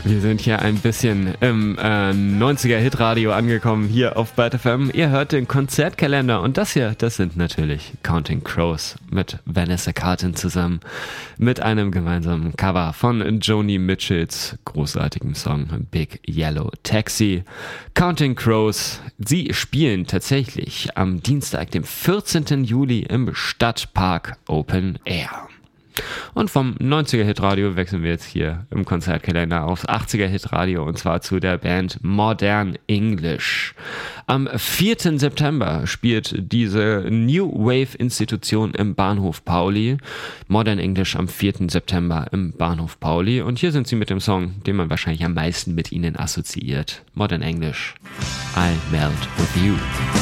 Wir sind hier ein bisschen im 90er-Hitradio angekommen, hier auf Byte FM. Ihr hört den Konzertkalender und das sind natürlich Counting Crows mit Vanessa Carlton zusammen mit einem gemeinsamen Cover von Joni Mitchells großartigem Song Big Yellow Taxi. Counting Crows, sie spielen tatsächlich am Dienstag, dem 14. Juli im Stadtpark Open Air. Und vom 90er-Hitradio wechseln wir jetzt hier im Konzertkalender aufs 80er-Hitradio und zwar zu der Band Modern English. Am 4. September spielt diese New Wave-Institution im Bahnhof Pauli. Modern English am 4. September im Bahnhof Pauli und hier sind sie mit dem Song, den man wahrscheinlich am meisten mit ihnen assoziiert. Modern English, I'll Melt With You.